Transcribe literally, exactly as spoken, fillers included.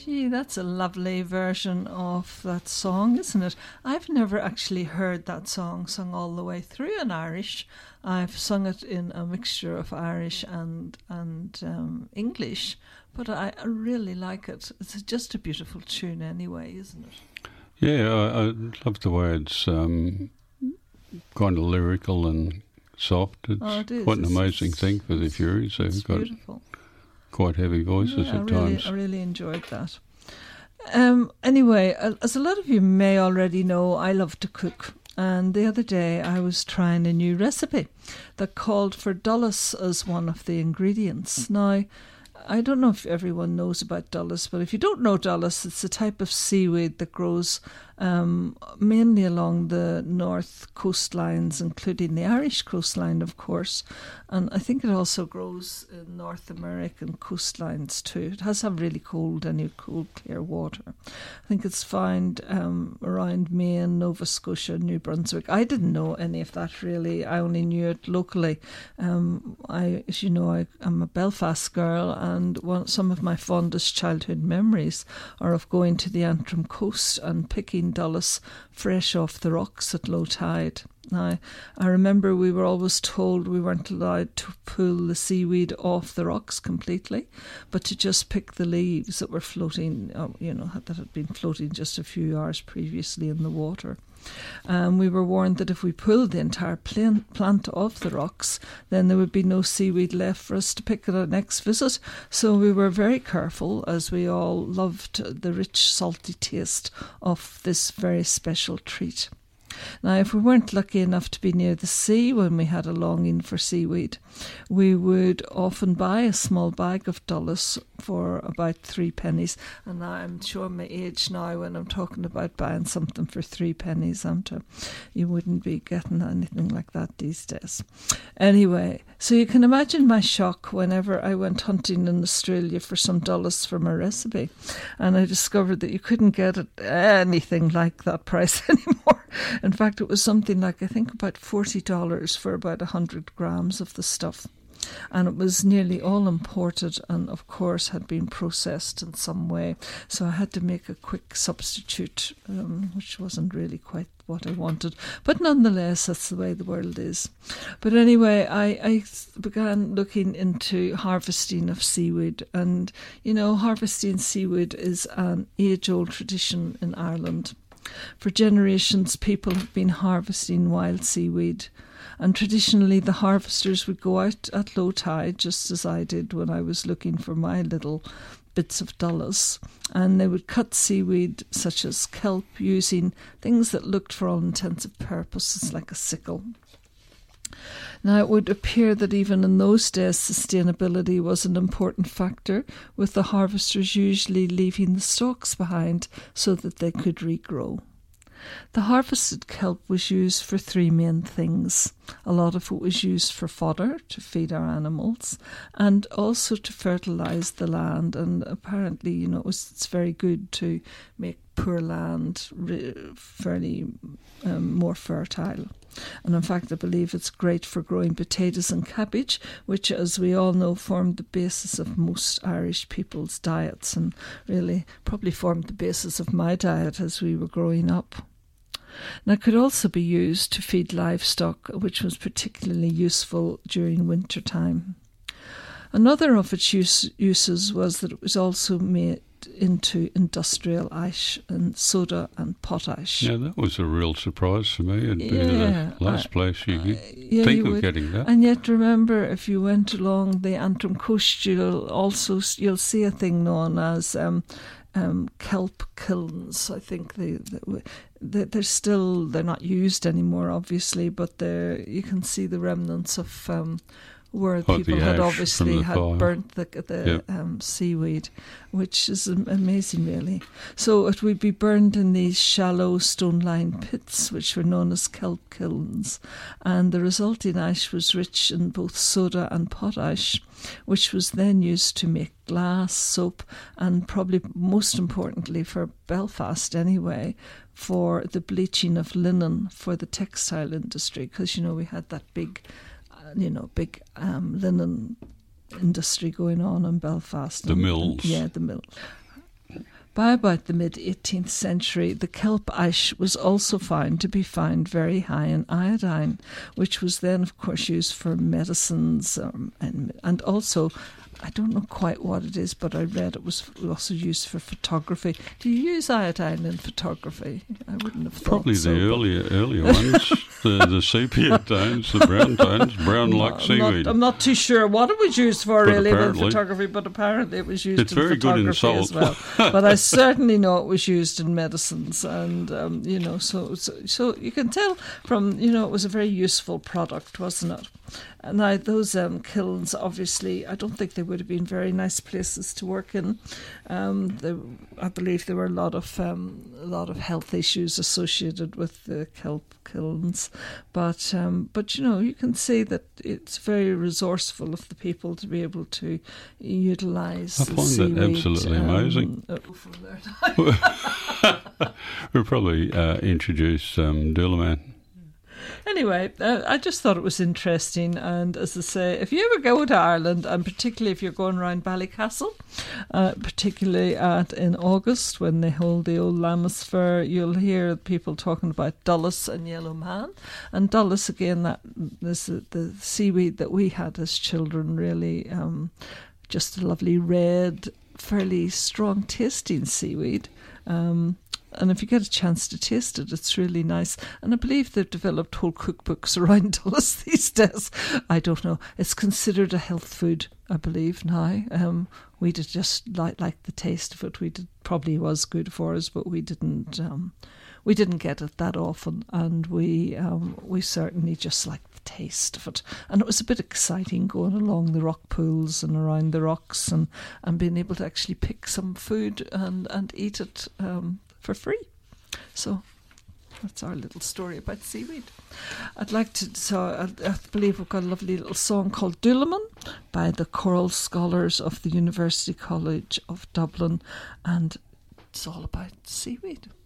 Gee, that's a lovely version of that song, isn't it? I've never actually heard that song sung all the way through in Irish. I've sung it in a mixture of Irish and and um, English, but I, I really like it. It's just a beautiful tune anyway, isn't it? Yeah, I, I love the way it's um, kind of lyrical and soft. It's oh, it is. quite an it's, amazing it's, thing for the Furies. They've it's got beautiful. Quite heavy voices yeah, at I really, times. I really enjoyed that. Um, anyway, as a lot of you may already know, I love to cook. And the other day I was trying a new recipe that called for dulles as one of the ingredients. Now, I don't know if everyone knows about dulles, but if you don't know dulles, it's a type of seaweed that grows um, mainly along the north coastlines, including the Irish coastline, of course. And I think it also grows in North American coastlines too. It has to have really cold and cold, clear water. I think it's found um, around Maine, Nova Scotia, New Brunswick. I didn't know any of that really. I only knew it locally. Um, I, as you know, I, I'm a Belfast girl, and one, some of my fondest childhood memories are of going to the Antrim coast and picking dulles fresh off the rocks at low tide. Now, I remember we were always told we weren't allowed to pull the seaweed off the rocks completely, but to just pick the leaves that were floating, you know, that had been floating just a few hours previously in the water. Um, we were warned that if we pulled the entire plant, plant off the rocks, then there would be no seaweed left for us to pick at our next visit. So we were very careful, as we all loved the rich, salty taste of this very special treat. Now, if we weren't lucky enough to be near the sea when we had a longing for seaweed, we would often buy a small bag of dulles for about three pennies. And I'm showing my age now when I'm talking about buying something for three pennies. I'm to, you wouldn't be getting anything like that these days. Anyway, so you can imagine my shock whenever I went hunting in Australia for some dulles for my recipe, and I discovered that you couldn't get it anything like that price anymore. In fact, it was something like, I think, about forty dollars for about one hundred grams of the stuff. And it was nearly all imported and, of course, had been processed in some way. So I had to make a quick substitute, um, which wasn't really quite what I wanted. But nonetheless, that's the way the world is. But anyway, I, I began looking into harvesting of seaweed. And, you know, harvesting seaweed is an age-old tradition in Ireland. For generations, people have been harvesting wild seaweed, and traditionally the harvesters would go out at low tide, just as I did when I was looking for my little bits of dulles, and they would cut seaweed such as kelp using things that looked for all intents and purposes like a sickle. Now, it would appear that even in those days, sustainability was an important factor, with the harvesters usually leaving the stalks behind so that they could regrow. The harvested kelp was used for three main things. A lot of it was used for fodder, to feed our animals, and also to fertilise the land. And apparently, you know, it was, it's very good to make poor land re- fairly um, more fertile. And in fact, I believe it's great for growing potatoes and cabbage, which, as we all know, formed the basis of most Irish people's diets, and really probably formed the basis of my diet as we were growing up. And it could also be used to feed livestock, which was particularly useful during winter time. Another of its use, uses was that it was also made into industrial ash and soda and potash. Yeah, that was a real surprise for me. It'd be yeah, the last I, place you could uh, yeah, think you of would. getting that. And yet, remember, if you went along the Antrim coast, you'll also you'll see a thing known as um, um, kelp kilns. I think they, they they're still they're not used anymore, obviously, but they're you can see the remnants of. Um, where like people had obviously had fire. burnt the, the yep. um, seaweed, which is amazing, really. So it would be burned in these shallow stone-lined pits, which were known as kelp kilns, and the resulting ash was rich in both soda and potash, which was then used to make glass, soap, and probably most importantly for Belfast anyway, for the bleaching of linen for the textile industry, because, you know, we had that big you know, big um, linen industry going on in Belfast. The and, mills. And, yeah, the mill. By about the mid-eighteenth century, the kelp ash was also found to be found very high in iodine, which was then, of course, used for medicines um, and and also, I don't know quite what it is, but I read it was also used for photography. Do you use iodine in photography? I wouldn't have thought Probably so, the earlier earlier ones, the, the sepia tones, the brown tones, brown like I'm seaweed. Not, I'm not too sure what it was used for But really in apparently- photography, but apparently it was used It's in very good in photography as salt. well. But I certainly know it was used in medicines, and um, you know, so, so so you can tell from, you know, it was a very useful product, wasn't it? And now those um, kilns, obviously, I don't think they would have been very nice places to work in. Um, they, I believe there were a lot of um, a lot of health issues associated with the kelp kilns, but um, but you know, you can see that it's very resourceful of the people to be able to utilise. I the find that seaweed, absolutely um, amazing. uh, from there. We'll probably uh, introduce um, Doulaman. Anyway, uh, I just thought it was interesting, and as I say, if you ever go to Ireland, and particularly if you're going around Ballycastle, uh, particularly at in August when they hold the old Lammas Fair, you'll hear people talking about dulles and yellow man. And dulles, again, that is the, the seaweed that we had as children, really, um, just a lovely red, fairly strong tasting seaweed. Um, And if you get a chance to taste it, it's really nice. And I believe they've developed whole cookbooks around dulles these days. I don't know. It's considered a health food, I believe, now. Um, we did just like like the taste of it. We did probably was good for us, but we didn't. Um, we didn't get it that often, and we um, we certainly just liked the taste of it. And it was a bit exciting going along the rock pools and around the rocks, and, and being able to actually pick some food and and eat it. Um, for free. So that's our little story about seaweed. I'd like to, so I, I believe we've got a lovely little song called Doulaman by the choral scholars of the University College of Dublin, and it's all about seaweed.